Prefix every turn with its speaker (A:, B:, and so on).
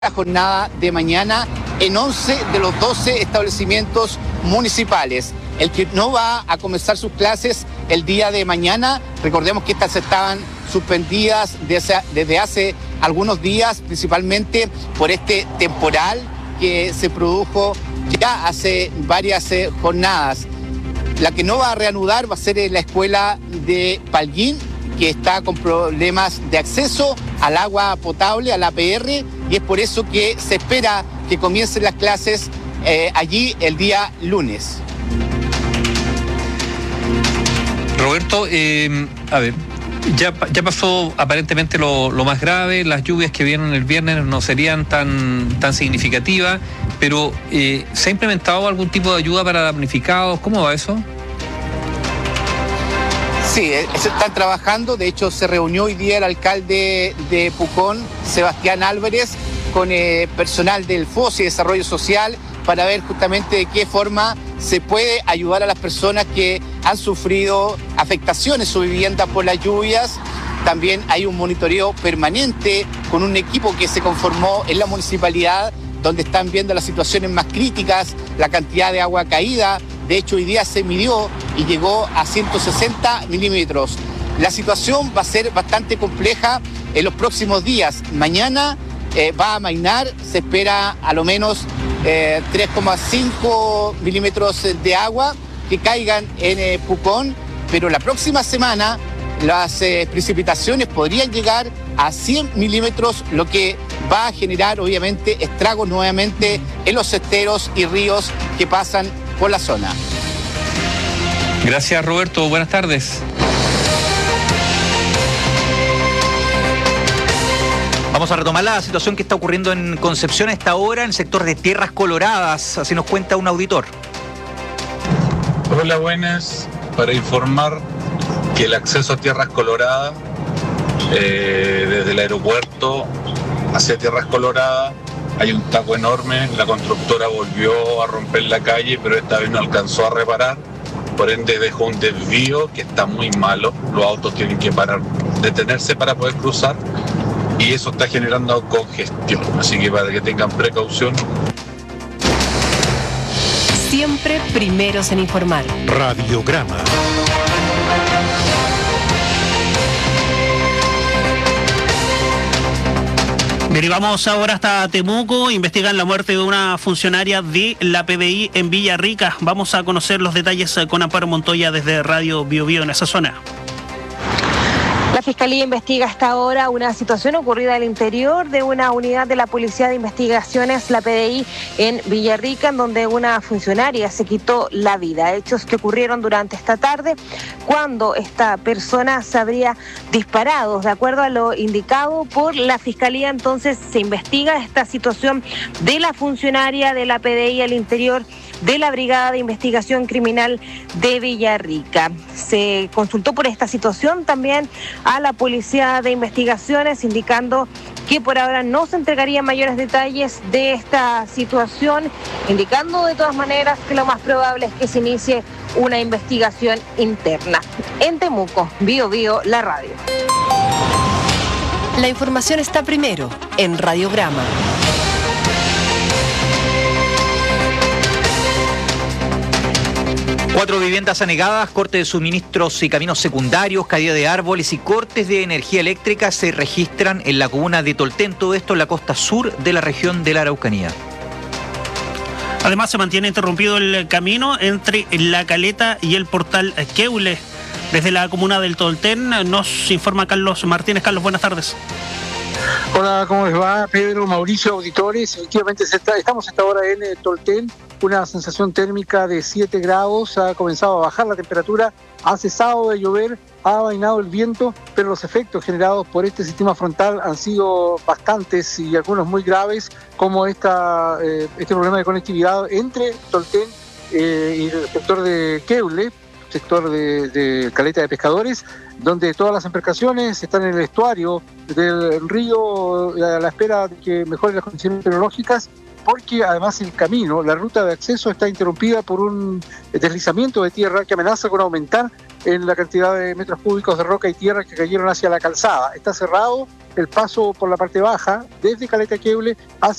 A: la jornada de mañana en 11 de los 12 establecimientos municipales. El que no va a comenzar sus clases el día de mañana, recordemos que estas estaban suspendidas desde hace algunos días, principalmente por este temporal que se produjo ya hace varias jornadas. La que no va a reanudar va a ser la escuela de Palguín, que está con problemas de acceso al agua potable, al APR, y es por eso que se espera que comiencen las clases allí el día lunes.
B: Roberto, a ver, ya pasó aparentemente lo más grave, las lluvias que vienen el viernes no serían tan significativas, pero ¿se ha implementado algún tipo de ayuda para damnificados? ¿Cómo va eso?
A: Sí, se están trabajando. De hecho, se reunió hoy día el alcalde de Pucón, Sebastián Álvarez, con personal del FOSI, Desarrollo Social, para ver justamente de qué forma se puede ayudar a las personas que han sufrido afectaciones en su vivienda por las lluvias. También hay un monitoreo permanente con un equipo que se conformó en la municipalidad, donde están viendo las situaciones más críticas, la cantidad de agua caída. De hecho, hoy día se midió y llegó a 160 milímetros. La situación va a ser bastante compleja en los próximos días. Mañana va a amainar, se espera a lo menos 3,5 milímetros de agua que caigan en Pucón, pero la próxima semana las precipitaciones podrían llegar a 100 milímetros, lo que va a generar obviamente estragos nuevamente en los esteros y ríos que pasan por la zona.
B: Gracias, Roberto. Buenas tardes.
C: Vamos a retomar la situación que está ocurriendo en Concepción a esta hora, en el sector de Tierras Coloradas. Así nos cuenta un auditor.
D: Hola, buenas. Para informar que el acceso a Tierras Coloradas, desde el aeropuerto hacia Tierras Coloradas, hay un taco enorme. La constructora volvió a romper la calle, pero esta vez no alcanzó a reparar. Por ende dejó un desvío que está muy malo. Los autos tienen que parar, detenerse para poder cruzar. Y eso está generando congestión. Así que para que tengan precaución.
E: Siempre primeros en informar.
F: Radiograma.
G: Derivamos ahora hasta Temuco. Investigan la muerte de una funcionaria de la PDI en Villarrica. Vamos a conocer los detalles con Amparo Montoya desde Radio Bio Bio en esa zona.
H: La Fiscalía investiga hasta ahora una situación ocurrida al interior de una unidad de la Policía de Investigaciones, la PDI, en Villarrica, en donde una funcionaria se quitó la vida. Hechos que ocurrieron durante esta tarde, cuando esta persona se habría disparado. De acuerdo a lo indicado por la Fiscalía, entonces se investiga esta situación de la funcionaria de la PDI al interior de la Brigada de Investigación Criminal de Villarrica. Se consultó por esta situación también a la Policía de Investigaciones, indicando que por ahora no se entregarían mayores detalles de esta situación, indicando de todas maneras que lo más probable es que se inicie una investigación interna. En Temuco, Bio Bio, la radio.
E: La información está primero en Radiograma.
C: 4 viviendas anegadas, corte de suministros y caminos secundarios, caída de árboles y cortes de energía eléctrica se registran en la comuna de Tolten, todo esto en la costa sur de la región de la Araucanía.
G: Además, se mantiene interrumpido el camino entre La Caleta y el portal Queule. Desde la comuna del Tolten nos informa Carlos Martínez. Carlos, buenas tardes.
I: Hola, ¿cómo les va? Pedro, Mauricio, auditores. Efectivamente, estamos hasta ahora en Tolten. Una sensación térmica de 7 grados. Ha comenzado a bajar la temperatura. Ha cesado de llover. Ha amainado el viento. Pero los efectos generados por este sistema frontal han sido bastantes y algunos muy graves, como este problema de conectividad entre Tolten y el sector de Queule, sector de Caleta de Pescadores, donde todas las embarcaciones están en el estuario del río a la espera de que mejoren las condiciones meteorológicas, porque además el camino, la ruta de acceso está interrumpida por un deslizamiento de tierra que amenaza con aumentar en la cantidad de metros cúbicos de roca y tierra que cayeron hacia la calzada. Está cerrado el paso por la parte baja desde Caleta Queule hacia